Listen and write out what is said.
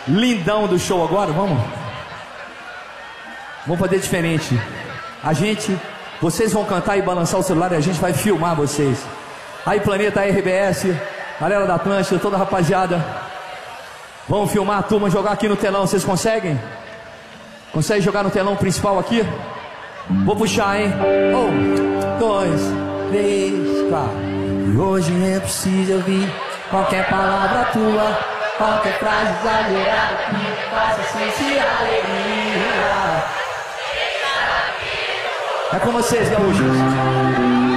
lindão do show agora, vamos? Vamos fazer diferente. Vocês vão cantar e balançar o celular e a gente vai filmar vocês. Aí, Planeta RBS, galera da Atlântida, toda a rapaziada. Vamos filmar a turma, jogar aqui no telão, vocês conseguem? Consegue jogar no telão principal aqui? Vou puxar, hein? 1, 2, 3, 4. E hoje é preciso ouvir qualquer palavra tua, qualquer frase exagerada que me faça sentir alegria. É com vocês, gaúchos.